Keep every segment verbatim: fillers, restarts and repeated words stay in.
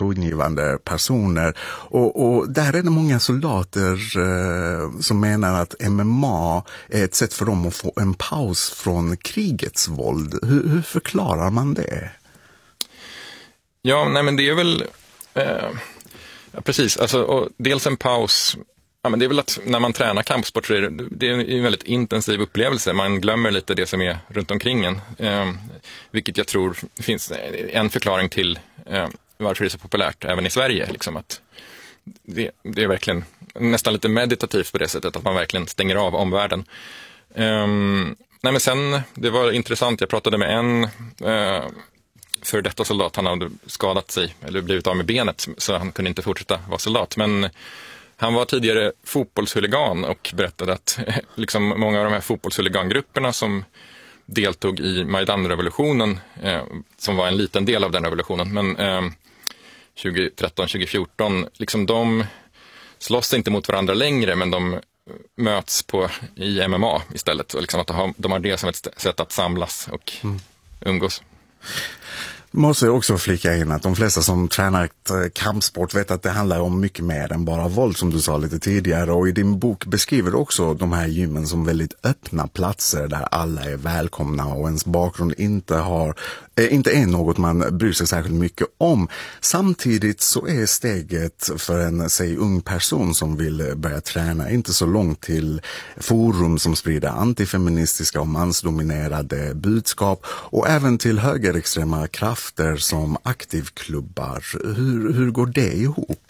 tongivande personer. Och, och där är det många soldater eh, som menar att M M A är ett sätt för dem att få en paus från krigets våld. Hur, hur förklarar man det? Ja, nej men det är väl... Eh, ja, precis, alltså, och dels en paus... Ja, men det är väl att när man tränar kampsport så är det, det är en väldigt intensiv upplevelse. Man glömmer lite det som är runt omkring en. Eh, vilket jag tror finns en förklaring till eh, varför det är så populärt även i Sverige. Liksom att det, det är verkligen nästan lite meditativt på det sättet att man verkligen stänger av omvärlden. Eh, nej men sen, det var intressant, jag pratade med en eh, för detta soldat. Han hade skadat sig eller blivit av med benet så han kunde inte fortsätta vara soldat. Men han var tidigare fotbollshuligan och berättade att liksom många av de här fotbollshuligangrupperna som deltog i Majdan-revolutionen, eh, som var en liten del av den revolutionen, men eh, tjugo tretton tjugo fjorton, liksom de slåss inte mot varandra längre, men de möts på, i M M A istället. Och liksom att de har, de har det som ett sätt att samlas och mm. umgås. Måste jag också flika in att de flesta som tränar kampsport vet att det handlar om mycket mer än bara våld, som du sa lite tidigare. Och i din bok beskriver du också de här gymmen som väldigt öppna platser där alla är välkomna och ens bakgrund inte har inte är något man bryr sig särskilt mycket om. Samtidigt så är steget för en, säg, ung person som vill börja träna inte så långt till forum som sprider antifeministiska och mansdominerade budskap och även till högerextrema krafter som aktivklubbar. Hur, hur går det ihop?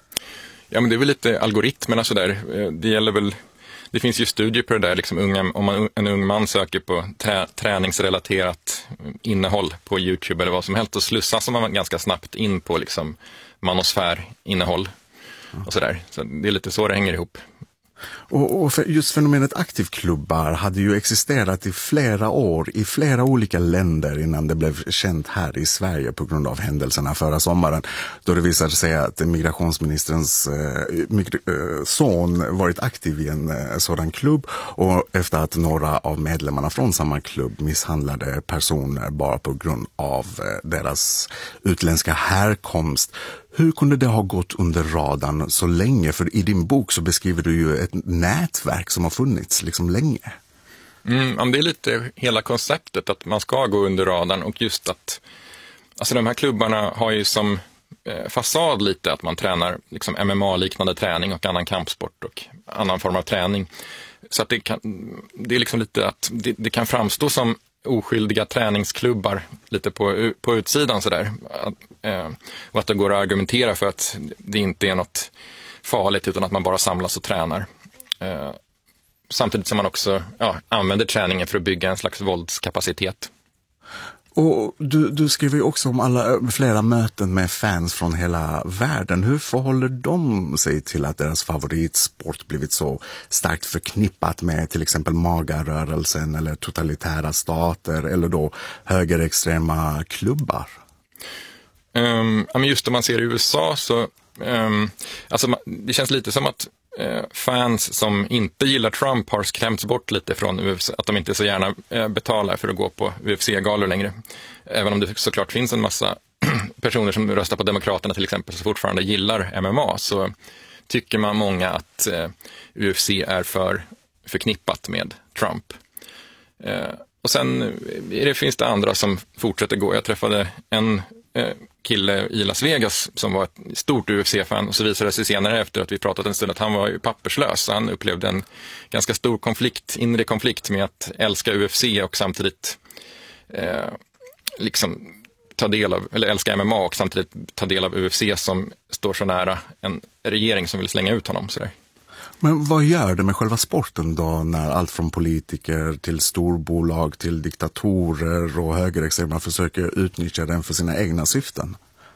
Ja, men det är väl lite algoritmerna sådär. Det gäller väl, det finns ju studier på det där, liksom unga, om man, en ung man söker på trä, träningsrelaterat innehåll på YouTube eller vad som helst, så slussas man ganska snabbt in på liksom manosfärinnehåll och sådär. Så det är lite så det hänger ihop. Och, och för just fenomenet aktivklubbar hade ju existerat i flera år i flera olika länder innan det blev känt här i Sverige på grund av händelserna förra sommaren, då det visade sig att migrationsministerns eh, migra- eh, son varit aktiv i en eh, sådan klubb, och efter att några av medlemmarna från samma klubb misshandlade personer bara på grund av eh, deras utländska härkomst. Hur kunde det ha gått under radarn så länge? För i din bok så beskriver du ju ett nätverk som har funnits liksom länge. Mm, det är lite hela konceptet att man ska gå under radarn, och just att alltså de här klubbarna har ju som eh, fasad lite att man tränar liksom M M A-liknande träning och annan kampsport och annan form av träning. Så att det, kan, det är liksom lite att det, det kan framstå som oskyldiga träningsklubbar lite på, på utsidan sådär. Eh, och att det går att argumentera för att det inte är något farligt utan att man bara samlas och tränar. Eh, samtidigt som man också ja, använder träningen för att bygga en slags våldskapacitet. Och du, du skriver ju också om alla, flera möten med fans från hela världen. Hur förhåller de sig till att deras favoritsport blivit så starkt förknippat med till exempel magarörelsen eller totalitära stater eller då högerextrema klubbar? Um, ja, men just om man ser i U S A så um, alltså, det känns lite som att uh, fans som inte gillar Trump har skrämts bort lite från U F C, att de inte så gärna uh, betalar för att gå på U F C-galor längre. Även om det såklart finns en massa personer som röstar på Demokraterna till exempel som fortfarande gillar M M A, så tycker man många att uh, U F C är för förknippat med Trump. Uh, och sen är det, finns det andra som fortsätter gå. Jag träffade en kille i Las Vegas som var ett stort U F C-fan, och så visade det sig senare efter att vi pratat en stund att han var ju papperslös. Han upplevde en ganska stor konflikt, inre konflikt med att älska U F C och samtidigt eh, liksom ta del av, eller älska M M A och samtidigt ta del av U F C som står så nära en regering som vill slänga ut honom sådär. Men vad gör det med själva sporten då när allt från politiker till storbolag till diktatorer och högerextrema försöker utnyttja den för sina egna syften?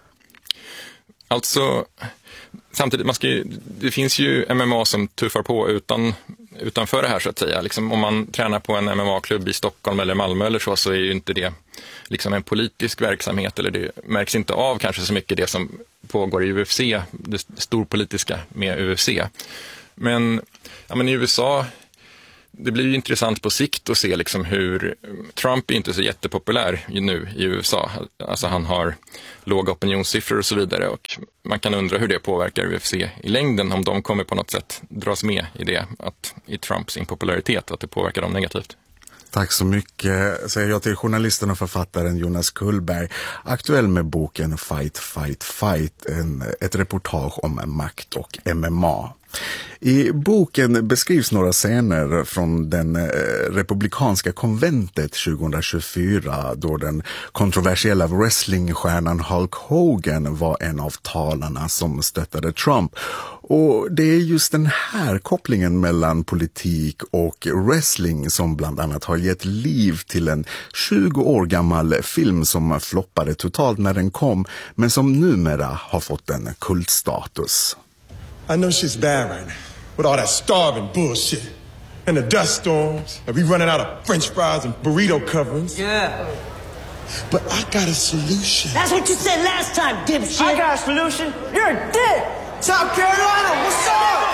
Alltså, samtidigt, man ska ju, det finns ju M M A som tuffar på utan, utanför det här så att säga. Liksom, om man tränar på en M M A-klubb i Stockholm eller Malmö eller så, så är ju inte det liksom en politisk verksamhet, eller det märks inte av kanske så mycket det som pågår i U F C, det storpolitiska med U F C. Men, ja, men i U S A det blir ju intressant på sikt att se liksom hur Trump är inte så jättepopulär nu i U S A. Alltså han har låga opinionssiffror och så vidare, och man kan undra hur det påverkar U F C i längden, om de kommer på något sätt dras med i det, att i Trumps impopularitet, att det påverkar dem negativt. Tack så mycket, säger jag till journalisten och författaren Jonas Kullberg, aktuell med boken Fight, Fight, Fight, en, ett reportage om makt och M M A. I boken beskrivs några scener från den eh, republikanska konventet tjugohundratjugofyra, då den kontroversiella wrestlingstjärnan Hulk Hogan var en av talarna som stöttade Trump. Och det är just den här kopplingen mellan politik och wrestling som bland annat har gett liv till en tjugo år gammal film som floppade totalt när den kom, men som numera har fått en kultstatus. I know shit's bad right now, with all that starving bullshit, and the dust storms, and we running out of french fries and burrito coverings. Yeah. But I got a solution. That's what you said last time, dipshit. I got a solution. You're a dick. South Carolina, what's up?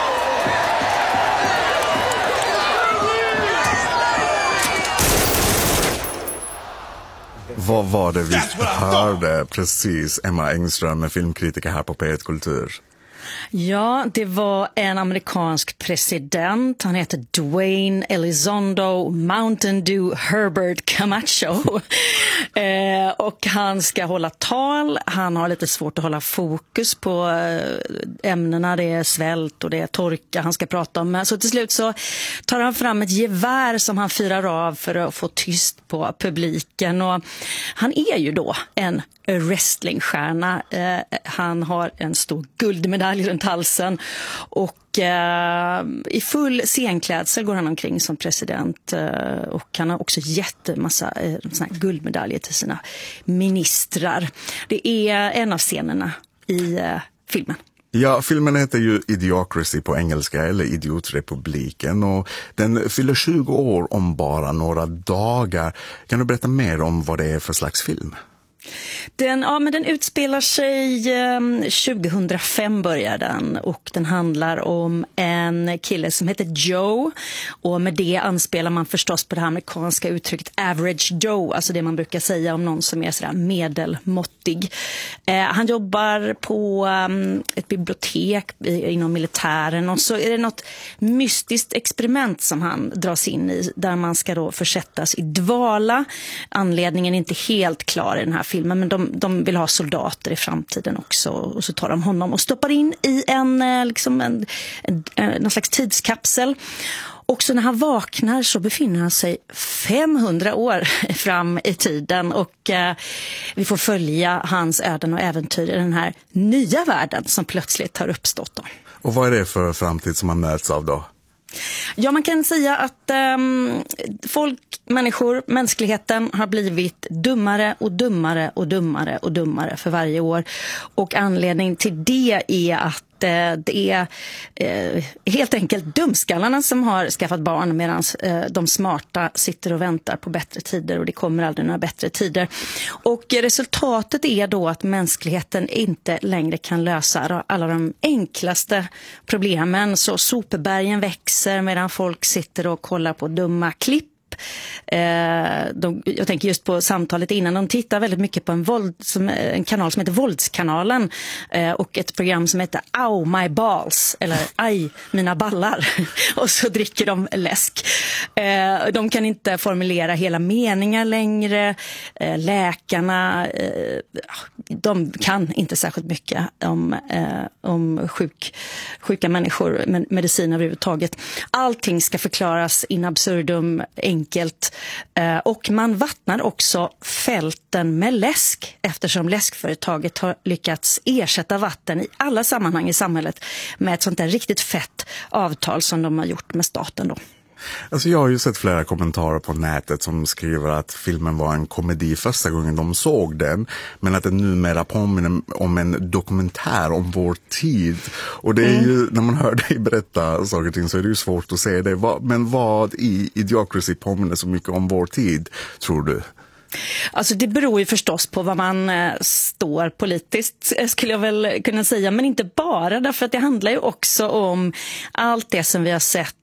Vad var det vi hörde precis? Emma Engström, filmkritiker här på P ett Kultur. Ja, det var en amerikansk president. Han heter Dwayne Elizondo Mountain Dew Herbert Camacho. eh, och han ska hålla tal. Han har lite svårt att hålla fokus på eh, ämnena. Det är svält och det är torka han ska prata om. Så till slut så tar han fram ett gevär som han firar av för att få tyst på publiken. Och han är ju då en wrestlingstjärna. Eh, han har en stor guldmedalj runt halsen och eh, i full scenklädsel går han omkring som president, eh, och han har också jättemassa eh, såna här guldmedaljer till sina ministrar. Det är en av scenerna i eh, filmen. Ja, filmen heter ju Idiocracy på engelska, eller Idiotrepubliken, och den fyller tjugo år om bara några dagar. Kan du berätta mer om vad det är för slags film? Den, ja, men den utspelar sig eh, tjugohundrafem börjar den, och den handlar om en kille som heter Joe, och med det anspelar man förstås på det amerikanska uttrycket average Joe, alltså det man brukar säga om någon som är sådär medelmåttig. Eh, han jobbar på um, ett bibliotek i, inom militären, och så är det något mystiskt experiment som han dras in i, där man ska då försättas i dvala. Anledningen är inte helt klar i den här filmen, men de, de vill ha soldater i framtiden också, och så tar de honom och stoppar in i en, liksom en, en, en någon slags tidskapsel. Och så när han vaknar så befinner han sig femhundra år fram i tiden, och eh, vi får följa hans öden och äventyr i den här nya världen som plötsligt har uppstått då. Och vad är det för framtid som man möts av då? Ja, man kan säga att um, folk, människor, mänskligheten har blivit dummare och dummare och dummare och dummare för varje år. Och anledningen till det är att det är eh, helt enkelt dumskallarna som har skaffat barn, medan eh, de smarta sitter och väntar på bättre tider, och det kommer aldrig några bättre tider. Och resultatet är då att mänskligheten inte längre kan lösa alla de enklaste problemen. Så sopbergen växer medan folk sitter och kollar på dumma klipp. Eh, de, jag tänker just på samtalet innan, de tittar väldigt mycket på en, våld, som, en kanal som heter Våldskanalen, eh, och ett program som heter Ow My Balls, eller Aj mina ballar, och så dricker de läsk. Eh, de kan inte formulera hela meningar längre. eh, läkarna eh, de kan inte särskilt mycket om, eh, om sjuk, sjuka människor, men medicin överhuvudtaget. Allting ska förklaras in absurdum, enkelt, och man vattnar också fälten med läsk, eftersom läskföretaget har lyckats ersätta vatten i alla sammanhang i samhället med ett sånt där riktigt fett avtal som de har gjort med staten då. Alltså jag har ju sett flera kommentarer på nätet som skriver att filmen var en komedi första gången de såg den, men att den numera påminner om en dokumentär om vår tid. Och det är mm. ju, när man hör dig berätta saker och ting så är det ju svårt att se det. Men vad i Idiocracy påminner så mycket om vår tid, tror du? Alltså det beror ju förstås på vad man eh, står politiskt, skulle jag väl kunna säga, men inte bara, därför att det handlar ju också om allt det som vi har sett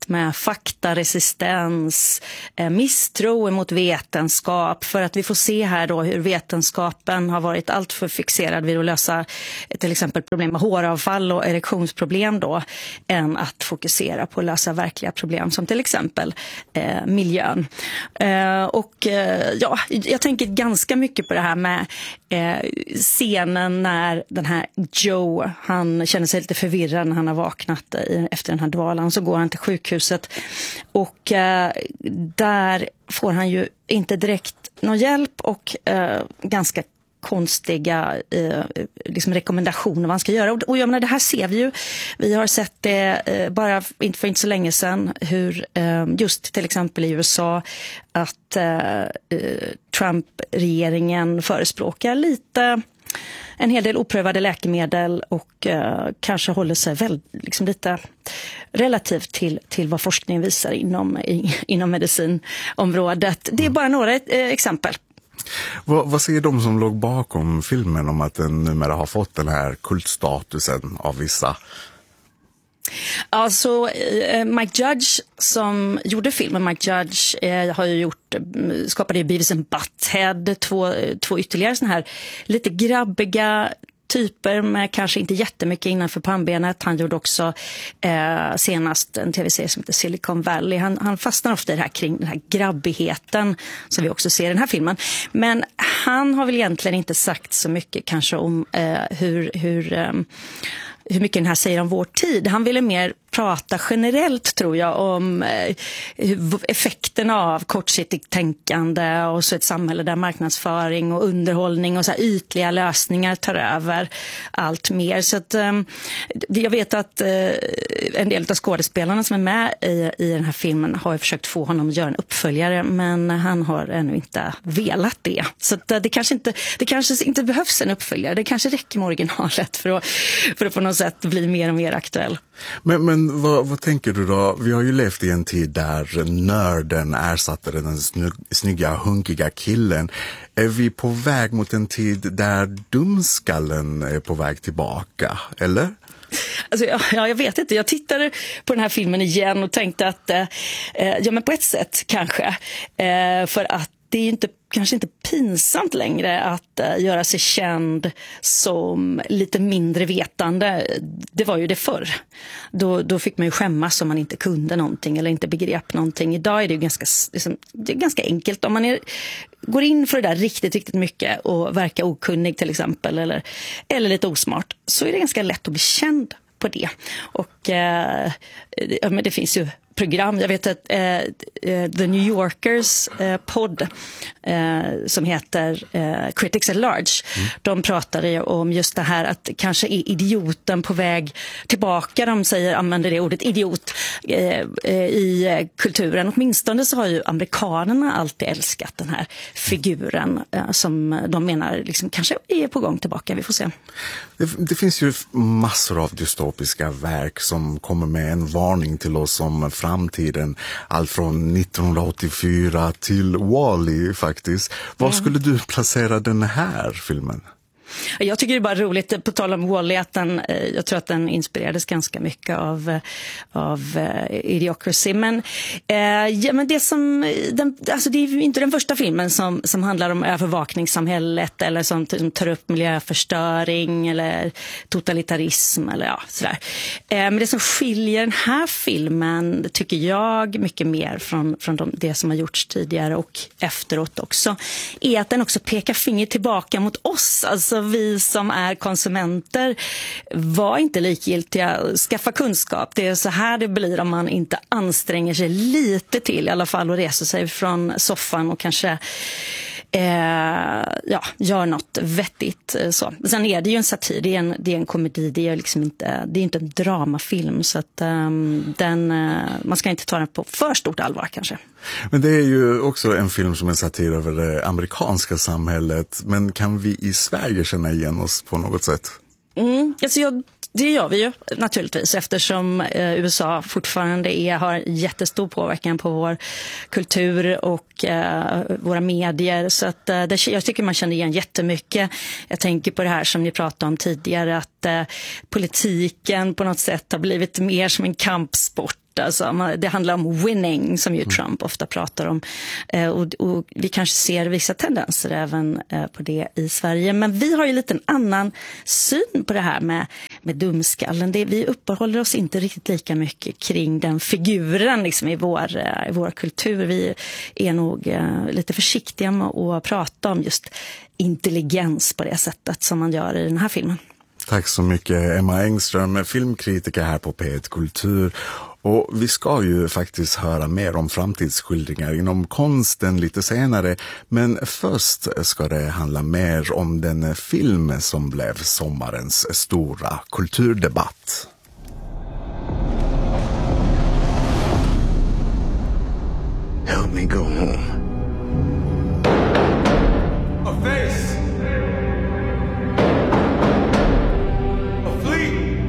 fullt med faktaresistens, eh, misstro mot vetenskap, för att vi får se här då hur vetenskapen har varit allt för fixerad vid att lösa till exempel problem med håravfall och erektionsproblem då, än att fokusera på att lösa verkliga problem som till exempel eh, miljön. Eh, och eh, ja, jag tänker ganska mycket på det här med eh, scenen när den här Joe, han känner sig lite förvirrad när han har vaknat i, efter den här dvalan, så går han till sjukhuset och eh, där får han ju inte direkt någon hjälp och eh, ganska konstiga eh, liksom rekommendationer vad man ska göra. Och, och jag menar, det här ser vi ju. Vi har sett det eh, bara inte för inte så länge sedan, hur eh, just till exempel i U S A att eh, Trump-regeringen förespråkar lite en hel del oprövade läkemedel och eh, kanske håller sig väl, liksom lite relativt till, till vad forskningen visar inom, i, inom medicinområdet. Det är bara några eh, exempel. Vad, vad säger de som låg bakom filmen om att den numera har fått den här kultstatusen av vissa? Alltså Mike Judge som gjorde filmen, Mike Judge eh, har ju gjort, skapade ju Beavis and Butthead, två, två ytterligare såna här lite grabbiga typer med kanske inte jättemycket innanför pannbenet. Han gjorde också eh, senast en tv-serie som heter Silicon Valley. Han, han fastnar ofta i det här kring den här grabbigheten som vi också ser i den här filmen. Men han har väl egentligen inte sagt så mycket kanske om eh, hur, hur, eh, hur mycket den här säger om vår tid. Han ville mer prata generellt, tror jag, om eh, effekterna av kortsiktigt tänkande och så ett samhälle där marknadsföring och underhållning och så här ytliga lösningar tar över allt mer. Så att, eh, jag vet att eh, en del av skådespelarna som är med i, i den här filmen har ju försökt få honom att göra en uppföljare, men han har ännu inte velat det. Så att, eh, det, kanske inte, det kanske inte behövs en uppföljare. Det kanske räcker med originalet för att, för att på något sätt bli mer och mer aktuell. Men, men vad, vad tänker du då? Vi har ju levt i en tid där nörden ersatte den snygg, snygga, hunkiga killen. Är vi på väg mot en tid där dumskallen är på väg tillbaka, eller? Alltså, ja, jag vet inte. Jag tittade på den här filmen igen och tänkte att, eh, ja men på ett sätt kanske, eh, för att det är inte, kanske inte pinsamt längre att uh, göra sig känd som lite mindre vetande. Det var ju det förr. Då, då fick man ju skämmas om man inte kunde någonting eller inte begrep någonting. Idag är det ju ganska, liksom, det är ganska enkelt. Om man är, går in för det där riktigt, riktigt mycket och verkar okunnig till exempel eller, eller lite osmart, så är det ganska lätt att bli känd på det. Och uh, ja, men det finns ju program. Jag vet att eh, The New Yorkers eh, podd eh, som heter eh, Critics at Large, mm. de pratade ju om just det här att kanske är idioten på väg tillbaka. De säger, använder det ordet idiot eh, eh, i kulturen. Åtminstone så har ju amerikanerna alltid älskat den här figuren eh, som de menar liksom kanske är på gång tillbaka. Vi får se. Det, det finns ju massor av dystopiska verk som kommer med en varning till oss om framtiden. Allt från nittonhundraåttiofyra till Wall-E faktiskt. Var Mm. skulle du placera den här filmen? Jag tycker det är bara roligt, på tal om Wall-E, att den, jag tror att den inspirerades ganska mycket av, av uh, Idiocracy. Men, uh, ja, men det som, den, alltså det är ju inte den första filmen som, som handlar om övervakningssamhället eller som, som tar upp miljöförstöring eller totalitarism eller ja, sådär. Uh, men det som skiljer den här filmen, tycker jag, mycket mer från, från de, det som har gjorts tidigare och efteråt också, är att den också pekar finger tillbaka mot oss. Alltså vi som är konsumenter, var inte likgiltiga. Skaffa kunskap. Det är så här det blir om man inte anstränger sig lite till i alla fall och reser sig från soffan och kanske eh, ja, gör något vettigt. Så. Sen är det ju en satir, det är en, det är en komedi, det är liksom inte, det är inte en dramafilm, så att um, den, uh, man ska inte ta den på för stort allvar kanske. Men det är ju också en film som är satir över det amerikanska samhället. Men kan vi i Sverige känna igen oss på något sätt? Mm, alltså jag, det gör vi ju naturligtvis, eftersom eh, U S A fortfarande är, har jättestor påverkan på vår kultur och eh, våra medier. Så att, eh, det, jag tycker man känner igen jättemycket. Jag tänker på det här som ni pratade om tidigare, att eh, politiken på något sätt har blivit mer som en kampsport. Alltså. Det handlar om winning, som ju Trump ofta pratar om. Och, och vi kanske ser vissa tendenser även på det i Sverige. Men vi har ju lite en annan syn på det här med, med dumskallen. Det, vi uppehåller oss inte riktigt lika mycket kring den figuren liksom, i, vår, i vår kultur. Vi är nog uh, lite försiktiga med att prata om just intelligens på det sättet som man gör i den här filmen. Tack så mycket, Emma Engström, filmkritiker här på P ett Kultur. Och vi ska ju faktiskt höra mer om framtidsskildringar inom konsten lite senare. Men först ska det handla mer om den film som blev sommarens stora kulturdebatt. Help me go home. A face. A fleet.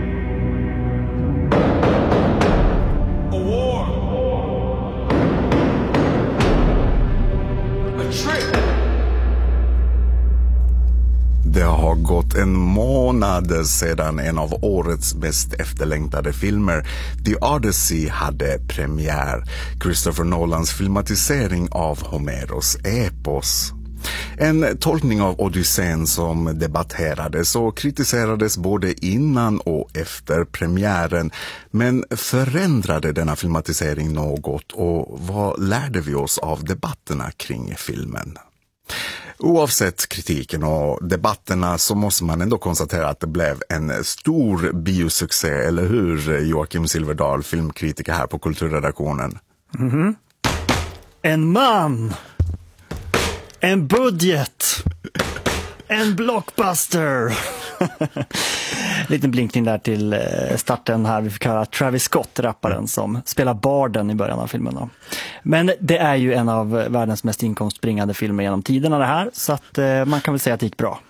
A war. A trick. Det har gått en månad sedan en av årets mest efterlängtade filmer, The Odyssey, hade premiär. Christopher Nolans filmatisering av Homeros epos. En tolkning av Odysseen som debatterades och kritiserades både innan och efter premiären. Men förändrade denna filmatisering något, och vad lärde vi oss av debatterna kring filmen? Oavsett kritiken och debatterna så måste man ändå konstatera att det blev en stor biosuccé, eller hur, Joakim Silverdahl, filmkritiker här på Kulturredaktionen? Mm-hmm. En man, en budget, en blockbuster. Liten blinkning där till starten här. Vi fick höra Travis Scott, rapparen som spelar barden i början av filmen då. Men det är ju en av världens mest inkomstbringande filmer genom tiderna det här, så att man kan väl säga att det gick bra.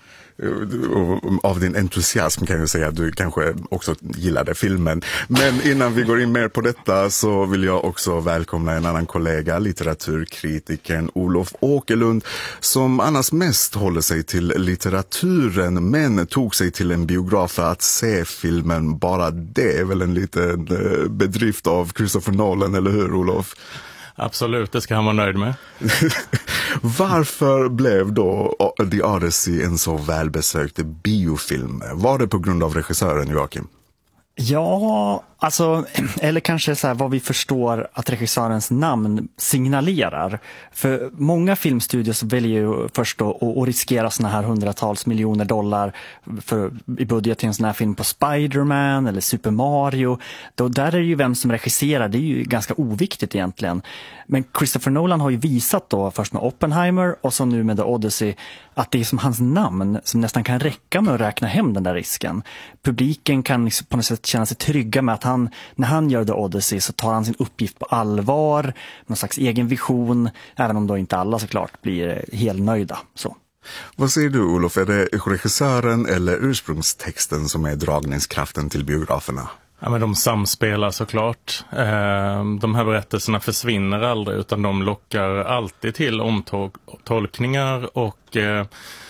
Av din entusiasm kan jag säga att du kanske också gillade filmen. Men innan vi går in mer på detta så vill jag också välkomna en annan kollega, litteraturkritiken Olof Åkerlund, som annars mest håller sig till litteraturen men tog sig till en biograf för att se filmen. Bara det är väl en liten bedrift av Christopher Nolan, eller hur, Olof? Absolut, det ska han vara nöjd med. Varför blev då The Odyssey en så välbesökt biofilm? Var det på grund av regissören, Joakim? Ja, alltså, eller kanske så här, vad vi förstår att regissörens namn signalerar. För många filmstudios väljer ju först då att riskera såna här hundratals miljoner dollar för, i budget till en sån här film på Spider-Man eller Super Mario. Då, där är det ju vem som regisserar, det är ju ganska oviktigt egentligen. Men Christopher Nolan har ju visat då först med Oppenheimer och så nu med The Odyssey att det är som hans namn som nästan kan räcka med att räkna hem den där risken. Publiken kan på något sätt känna sig trygga med att han, när han gör The Odyssey så tar han sin uppgift på allvar, någon slags egen vision, även om då inte alla såklart blir helt nöjda. Så. Vad säger du, Olof? Är det regissören eller ursprungstexten som är dragningskraften till biograferna? Ja, men de samspelar såklart. De här berättelserna försvinner aldrig, utan de lockar alltid till omtolkningar och eh,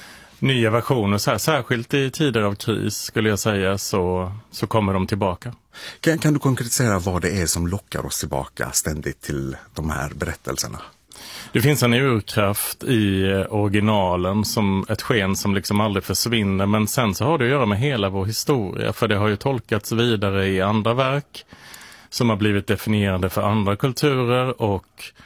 nya versioner. Så här, särskilt i tider av kris skulle jag säga, så, så kommer de tillbaka. Kan, kan du konkretisera vad det är som lockar oss tillbaka ständigt till de här berättelserna? Det finns en urkraft i originalen, som ett sken som liksom aldrig försvinner, men sen så har det att göra med hela vår historia, för det har ju tolkats vidare i andra verk som har blivit definierande för andra kulturer, och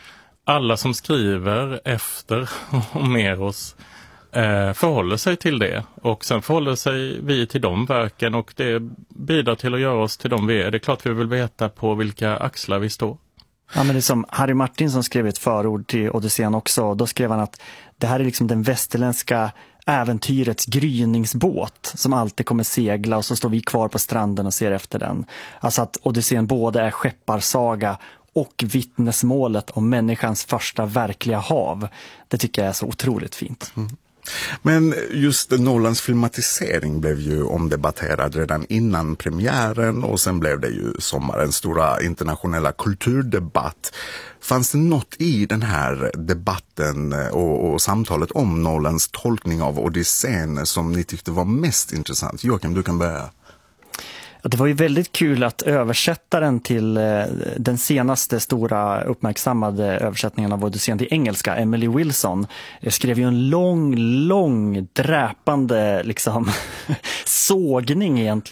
alla som skriver efter Homeros eh, förhåller sig till det, och sen förhåller sig vi till de verken, och det bidrar till att göra oss till de vi är. Det är klart vi vill veta på vilka axlar vi står. Ja, men det är som Harry Martin som skrev ett förord till Odysseen också. Då skrev han att det här är liksom den västerländska äventyrets gryningsbåt som alltid kommer segla, och så står vi kvar på stranden och ser efter den. Alltså att Odysseen både är skepparsaga och vittnesmålet om människans första verkliga hav. Det tycker jag är så otroligt fint. Mm. Men just Nolans filmatisering blev ju omdebatterad redan innan premiären, och sen blev det ju sommarens stora internationella kulturdebatt. Fanns det något i den här debatten och, och samtalet om Nolans tolkning av Odysseen som ni tyckte var mest intressant? Joakim, du kan börja. Det var ju väldigt kul att översättaren till den senaste stora uppmärksammade översättningen av Odysseen till engelska, Emily Wilson, skrev ju en lång, lång dräpande liksom sågning egentligen